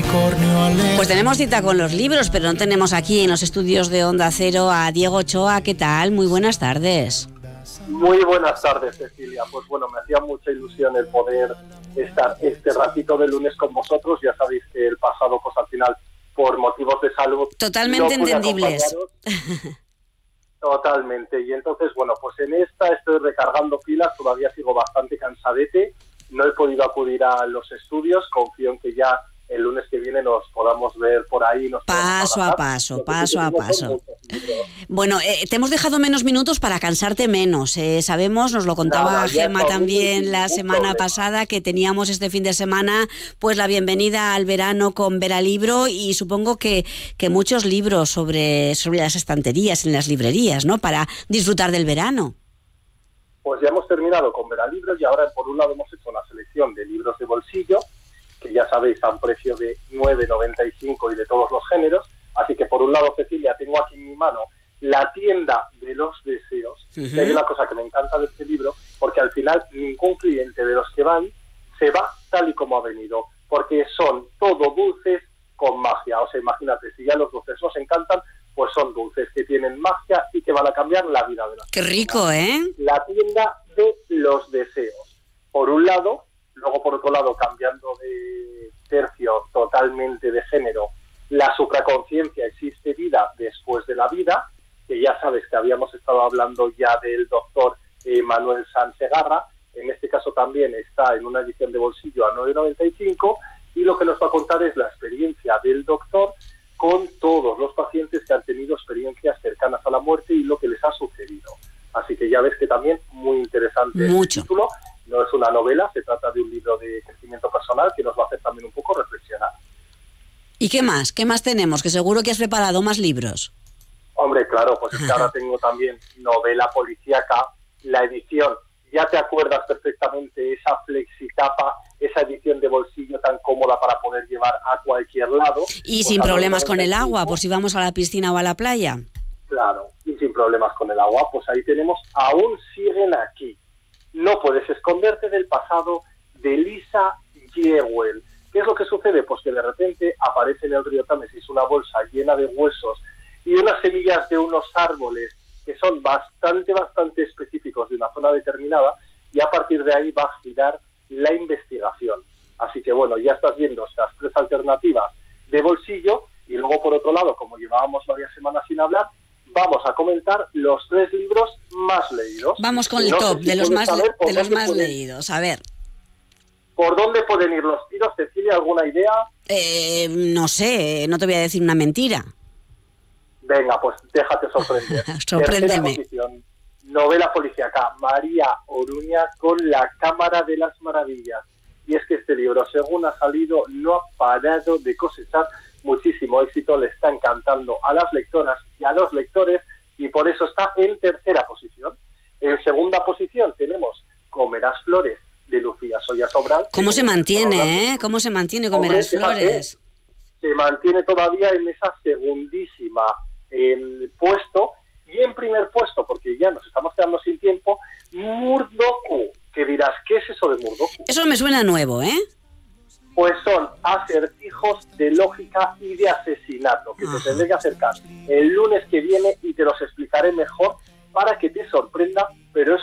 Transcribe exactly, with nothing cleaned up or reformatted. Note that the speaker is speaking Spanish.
unicornio alegre. Pues tenemos cita con los libros, pero no tenemos aquí en los estudios de Onda Cero a Diego Ochoa. ¿Qué tal? Muy buenas tardes. Muy buenas tardes, Cecilia. Pues bueno, me hacía mucha ilusión el poder estar este ratito de lunes con vosotros. Ya sabéis que el pasado, pues al final, por motivos de salud... Totalmente no pude entendibles. Totalmente. Y entonces, bueno, pues en esta estoy recargando pilas. Todavía sigo bastante cansadete. No he podido acudir a los estudios. Confío en que ya el lunes que viene nos podamos ver por ahí. Nos paso a paso, paso a paso. Bueno, eh, te hemos dejado menos minutos para cansarte menos. Eh, sabemos, nos lo contaba Nada, Gemma también la semana pasada, que teníamos este fin de semana pues la bienvenida al verano con Veralibro, y supongo que, que muchos libros sobre, sobre las estanterías en las librerías, ¿no? Para disfrutar del verano. Pues ya hemos terminado con Veralibro y ahora por un lado hemos hecho una selección de libros de bolsillo, que ya sabéis a un precio de nueve noventa y cinco y de todos los géneros. Así que por un lado, Cecilia, tengo aquí en mi mano La tienda de los deseos. Uh-huh. Y hay una cosa que me encanta de este libro, porque al final ningún cliente de los que van se va tal y como ha venido, porque son todo dulces con magia. O sea, imagínate, si ya los dulces nos encantan, pues son dulces que tienen magia y que van a cambiar la vida de las ¡Qué personas. rico, eh! La tienda de los deseos. Por un lado, luego por otro lado, cambiando de tercio totalmente de género, la supraconciencia, existe vida después de la vida, que ya sabes que habíamos estado hablando ya del doctor eh, Manuel Sanz Segarra. En este caso también está en una edición de bolsillo a nueve noventa y cinco, y lo que nos va a contar es la experiencia del doctor con todos los pacientes que han tenido experiencias cercanas a la muerte y lo que les ha sucedido. Así que ya ves que también muy interesante Mucho. el título. No es una novela, se trata de un libro de crecimiento personal que nos va a hacer también un poco reflexionar. ¿Y qué más? ¿Qué más tenemos? Que seguro que has preparado más libros. Hombre, claro, pues es que ahora tengo también novela policíaca, la edición, ya te acuerdas perfectamente, esa flexitapa, esa edición de bolsillo tan cómoda para poder llevar a cualquier lado. Y pues sin problemas con el noventa y cinco, agua, por si vamos a la piscina o a la playa. Claro, y sin problemas con el agua, pues ahí tenemos Aún siguen aquí. No puedes esconderte del pasado, de Lisa Jewell. ¿Qué es lo que sucede? Pues que de repente aparece en el río Támesis una bolsa llena de huesos y unas semillas de unos árboles que son bastante, bastante específicos de una zona determinada, y a partir de ahí va a girar la investigación. Así que bueno, ya estás viendo estas tres alternativas de bolsillo, y luego por otro lado, como llevábamos varias semanas sin hablar, vamos a comentar los tres libros más leídos. Vamos con el no top sé si de los más, saber de los más pueden, leídos. A ver. ¿Por dónde pueden ir los tiros? ¿Cecilia, alguna idea? Eh, no sé, no te voy a decir una mentira. Venga, pues déjate sorprender. Sorpréndeme. Tercera posición, novela policíaca, María Oruña con La Cámara de las Maravillas. Y es que este libro, según ha salido, no ha parado de cosechar muchísimo éxito, le está encantando a las lectoras y a los lectores, y por eso está en tercera posición. En segunda posición tenemos Comerás Flores, de Lucía Soya Sobral. ¿Cómo se mantiene, eh? ¿Cómo se mantiene Comerás Flores? Se mantiene todavía en esa segundísima eh, puesto, y en primer puesto, porque ya nos estamos quedando sin tiempo, Murdoku. Que dirás, ¿qué es eso de Murdoku? Eso me suena nuevo, ¿eh? Pues son acertijos de lógica y de asesinato, que Ajá. te tendré que acercar el lunes que viene y te los explicaré mejor para que te sorprenda, pero es